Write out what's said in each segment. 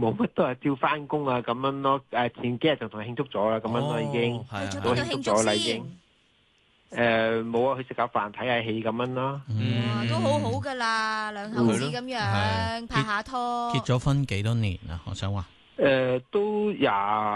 冇乜，都係照翻工啊咁樣咯。前幾日就同佢慶祝咗啦，咁樣咯已經。 去咗邊都度慶祝啦已經。冇啊，去食下飯睇下戲咁樣咯。 哇，都好好噶啦，兩口子咁樣拍下拖。 結咗婚幾多年啊？我想話。 都廿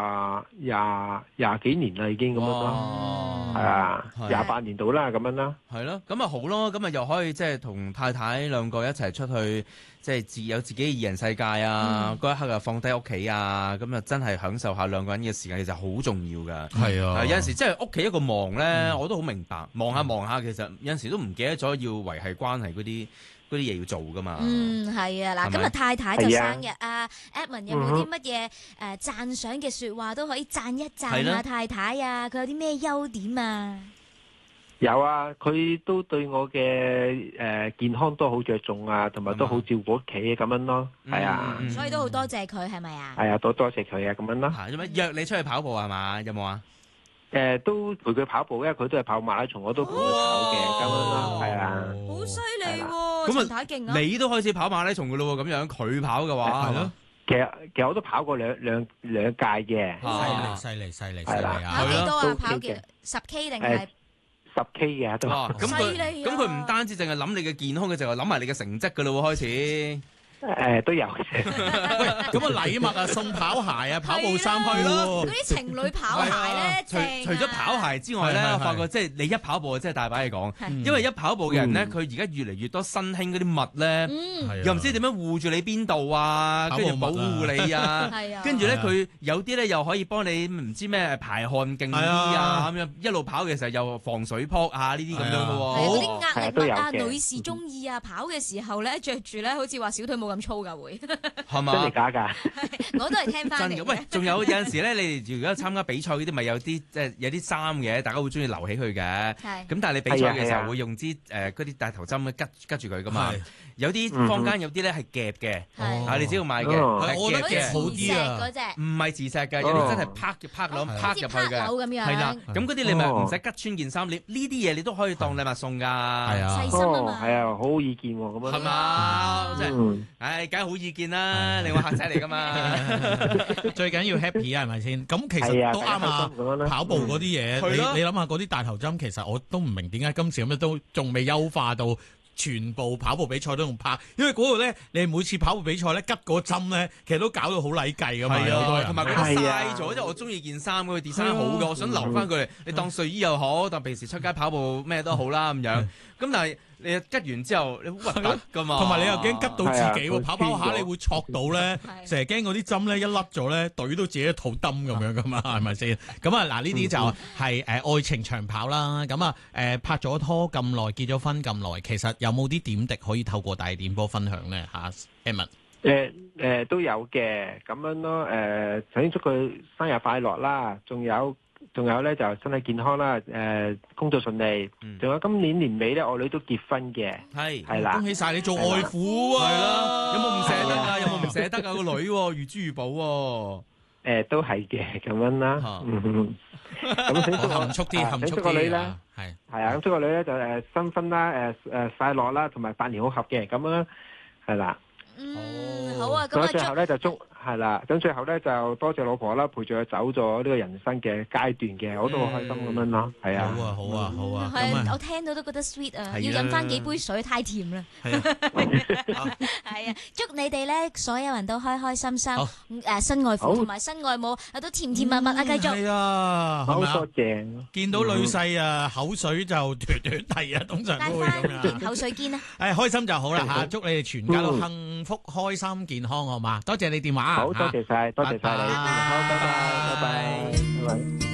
幾年啦，已經咁樣咯，係啊，28年到啦，咁樣啦。 係咯，咁啊好咯，咁啊又可以即係同太太兩個一齊出去，即係有自己嘅二人世界啊！嗰一刻啊放低屋企啊，咁啊真係享受下兩個人嘅時間，其實好重要㗎。 係啊， 有陣時即係屋企一個忙咧，我都好明白，忙下，其實有陣時都唔記得咗要維繫關係嗰啲嘢要做噶嘛。 係啊，嗱，今日太太就生日啊 ，Edmond 有冇啲乜嘢讚賞嘅説話都可以讚一讚啊太太啊？佢有啲咩優點啊？ 有啊，佢都對我嘅健康都好着重啊，同埋都好照顧屋企咁樣咯，係啊。 所以都好多謝佢係咪啊？ 係啊，多謝佢啊，咁樣咯。 有咩約你出去跑步係嘛？有冇啊？ 都陪佢跑步，因為佢都係跑馬拉松，我都陪佢跑嘅，咁樣咯，係啊。 好犀利喎！陳太勁啊！ 你都開始跑馬拉松噶咯喎，咁樣佢跑嘅話係咯。 其實我都跑過兩屆嘅。 犀利係啦。 跑幾多啊？跑幾10K 定係 10K 嘅都。 咁佢唔單止淨係諗你嘅健康，佢就係諗埋你嘅成績噶咯喎，開始。 都有。 喂，咁啊禮物啊送跑鞋啊跑步衫去咯。 嗰啲情侶跑鞋咧， 除咗跑鞋之外咧，我發覺即係你一跑步真係大把嘢講。因為一跑步嘅人咧，佢而家越嚟越多新興嗰啲襪咧，又唔知點樣護住你邊度啊，跟住保護你啊，跟住咧佢有啲咧又可以幫你唔知咩排汗勁啲啊咁樣，一路跑嘅時候又防水泡啊呢啲咁樣嘅喎。 嗰啲壓力襪啊，女士中意啊，跑嘅時候咧着住咧，好似話小腿冇咁粗㗎會， 係嘛？ 真係假㗎？ 我都係聽翻嚟。 喂，仲有陣時咧，你哋如果參加比賽嗰啲，咪有啲即係有啲衫嘅，大家會中意留起佢嘅。咁但係你比賽嘅時候會用支嗰啲大頭針拮住佢噶嘛？有啲坊間有啲咧係夾嘅，你只要買嘅係夾嘅， 好啲啊！ 唔係磁石嘅，有啲真係拍入去嘅。係啦，咁嗰啲你咪唔使拮穿件衫，你呢啲嘢你都可以當禮物送㗎。係啊，細心啊嘛。 係啊，好好意見喎，咁樣。 係嘛？即係，梗係好意見啦！你話客仔嚟㗎嘛？ 最緊要 happy 啊，係咪先？咁其實都啱啊！跑步嗰啲嘢，你諗下嗰啲大頭針，其實我都唔明點解今次咁樣都仲未優化到全部跑步比賽都用拍，因為嗰度咧，你每次跑步比賽咧，拮個針咧，其實都搞到好禮計㗎嘛。係啊，同埋佢都嘥咗，即係我中意件衫，佢 design 好嘅，我想留翻佢嚟，你當睡衣又好，當平時出街跑步咩都好啦咁樣。咁但係你拮完之後，你好核突㗎嘛，同埋你又驚拮到自己喎，跑下你會挫到咧，成日驚嗰啲針咧一甩咗咧，懟到自己肚墩咁樣㗎嘛，係咪先？咁啊嗱，呢啲就係愛情長跑啦。咁啊拍咗拖咁耐，結咗婚咁耐，其實有冇啲點滴可以透過大電波分享咧嚇 Edmond？ 都有嘅，咁樣咯。首先祝佢生日快樂啦，仲有咧就身體健康啦，工作順利，仲有今年年尾咧，我女都結婚嘅，係啦， 恭喜晒你做外父啊！ 係啦，有冇唔捨得啊？有冇唔捨得啊？個女如珠如寶喎， 都係嘅，咁樣啦。咁含蓄啲，含蓄個女咧， 係啊，咁祝個女咧就新婚啦，快樂啦，同埋百年好合嘅，咁樣係啦。 好啊，咁最後咧就係啦，咁最後咧就多謝老婆啦，陪住佢走咗呢個人生嘅階段嘅，我都好開心咁樣咯，係啊。 好啊，好啊，好啊。 係，我聽到都覺得 sweet 啊，要飲翻幾杯水，太甜啦。係啊，祝你哋咧所有人都開開心心，新外父同埋新外母都甜甜蜜蜜啊，繼續。 係啊， 好多謝。 見到女婿啊，口水就斷係啊，通常都會咁樣。 口水堅啊！ 開心就好啦嚇，祝你哋全家都幸福、開心、健康，好嘛？多謝你電話。 好，多謝晒，多謝晒你。好，拜拜，拜拜，拜拜。